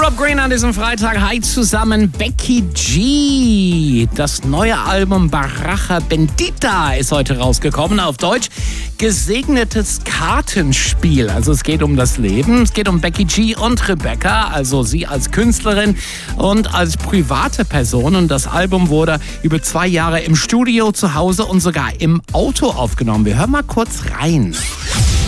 Bob Green an diesem Freitag. Hi zusammen, Becky G. Das neue Album Baraja Bendita ist heute rausgekommen. Auf Deutsch gesegnetes Kartenspiel. Also es geht um das Leben. Es geht um Becky G und Rebecca, also sie als Künstlerin und als private Person. Und das Album wurde über 2 Jahre im Studio, zu Hause und sogar im Auto aufgenommen. Wir hören mal kurz rein.